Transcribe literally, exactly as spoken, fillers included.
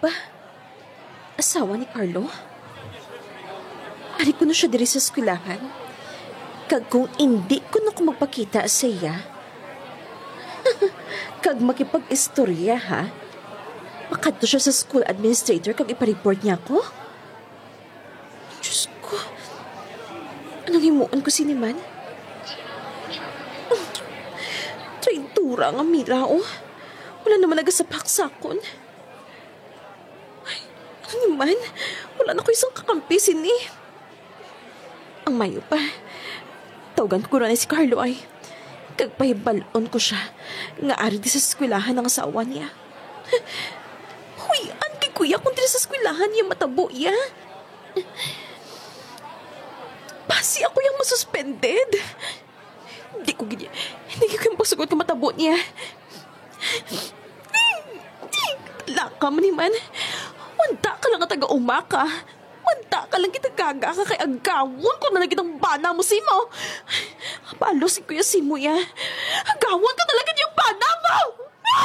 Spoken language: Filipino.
ba asawa ni Carlo? Ari ko na siya diri sa eskwelahan. Kag kung hindi ko na ko magpakita sa iya, kag makipag-istorya ha, makadto siya sa school administrator kag ipareport niya ako. Diyos ko, anong himuon ko siniman? Traidura nga Mira, oh. Wala naman nagasapak sa akon. Ay, ano naman? Wala na ko isang kakampi sini. Ang mayo pa, tawagan ko na si Carlo ay kagpahibalon ko siya nga ari di sa eskwelahan ng asawa niya. Huy, an kay kuya kung di sa eskwelahan niya matabo iya. Basi ako yung masuspended. Hindi ko gini, hindi ko yung pagsagot ka matabo niya. Laka man naman. Wanda ka lang nga taga-umaka. Wanda ka lang kitagaga ka kay agawon ko na lagi ng bana mo, Simo. Palo si Kuya Simo ya. Agawon ka talaga yung bana mo!